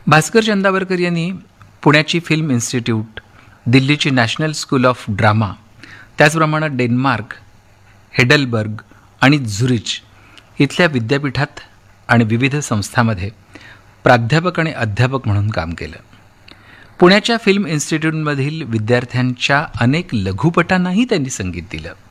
भास्कर चंदावरकर यांनी पुण्याची film institute, दिल्लीची नॅशनल स्कूल ऑफ ड्रामा, त्याचप्रमाणे डेन्मार्क, हेडलबर्ग आणि झुरिच इथल्या विद्यापीठात आणि विविध संस्थांमध्ये प्राध्यापक आणि अध्यापक म्हणून काम केलं. पुण्याच्या फिल्म इन्स्टिट्यूटमधील विद्यार्थ्यांच्या अनेक लघुपटांनाही त्यांनी संगीत दिलं.